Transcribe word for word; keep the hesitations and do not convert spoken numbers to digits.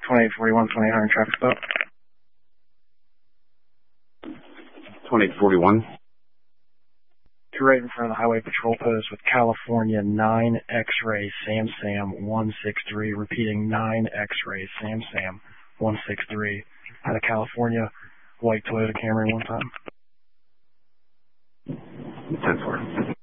twenty-eight forty-one, twenty-eight hundred traffic stop. twenty-eight forty-one. You're right in front of the highway patrol post with California nine X-ray Sam Sam one six three, repeating nine X-ray Sam Sam one six three. Had a California white Toyota Camry one time. ten four.